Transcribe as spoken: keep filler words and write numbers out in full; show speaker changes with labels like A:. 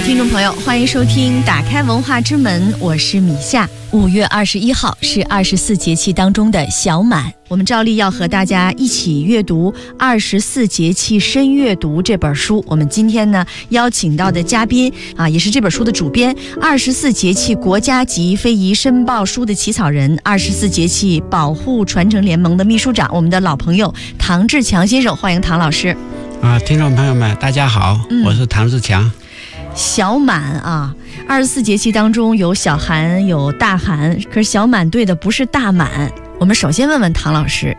A: 听众朋友，欢迎收听打开文化之门，我是米夏。五月二十一号是二十四节气当中的小满，我们照例要和大家一起阅读《二十四节气深阅读》这本书。我们今天呢邀请到的嘉宾啊，也是这本书的主编，二十四节气国家级非遗申报书的起草人，二十四节气保护传承联盟的秘书长，我们的老朋友唐志强先生，欢迎唐老师。
B: 啊，听众朋友们，大家好，嗯、我是唐志强。
A: 小满啊，二十四节气当中有小寒有大寒，可是小满对的不是大满。我们首先问问唐老师，